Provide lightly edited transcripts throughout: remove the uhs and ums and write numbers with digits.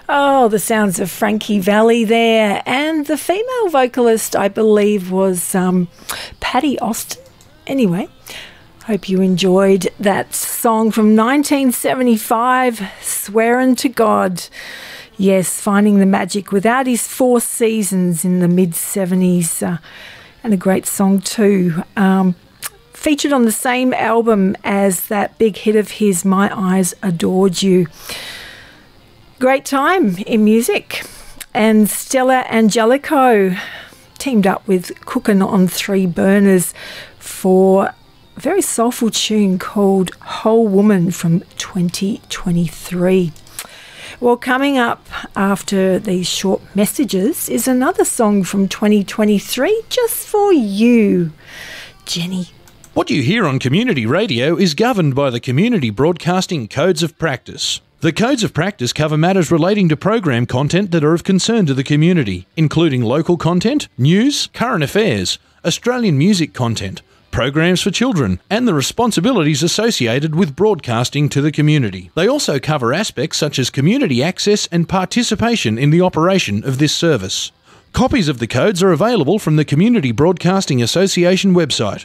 Oh, the sounds of Frankie Valli there. And the female vocalist, I believe, was Patty Austin. Anyway, hope you enjoyed that song from 1975, Swearin' to God. Yes, finding the magic without his 4 seasons in the mid-70s. And a great song too. Featured on the same album as that big hit of his, My Eyes Adored You. Great time in music. And Stella Angelico teamed up with Cookin' on 3 Burners for a very soulful tune called Whole Woman from 2023. Well, coming up after these short messages is another song from 2023 just for you, Jenny. What you hear on community radio is governed by the Community Broadcasting Codes of Practice. The Codes of Practice cover matters relating to program content that are of concern to the community, including local content, news, current affairs, Australian music content, programs for children, and the responsibilities associated with broadcasting to the community. They also cover aspects such as community access and participation in the operation of this service. Copies of the codes are available from the Community Broadcasting Association website,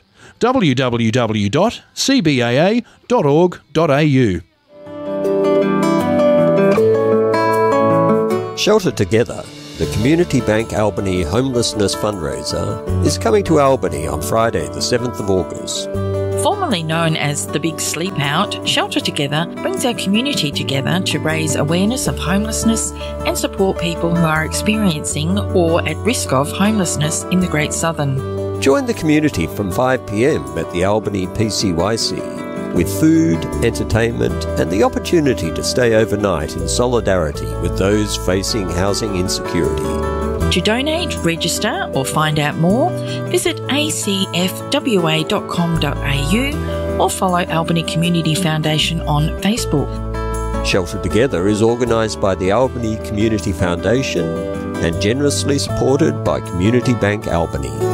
www.cbaa.org.au. Shelter Together, the Community Bank Albany Homelessness Fundraiser, is coming to Albany on Friday the 7th of August. Formerly known as the Big Sleep Out, Shelter Together brings our community together to raise awareness of homelessness and support people who are experiencing or at risk of homelessness in the Great Southern. Join the community from 5 p.m. at the Albany PCYC with food, entertainment and the opportunity to stay overnight in solidarity with those facing housing insecurity. To donate, register or find out more, visit acfwa.com.au or follow Albany Community Foundation on Facebook. Shelter Together is organised by the Albany Community Foundation and generously supported by Community Bank Albany.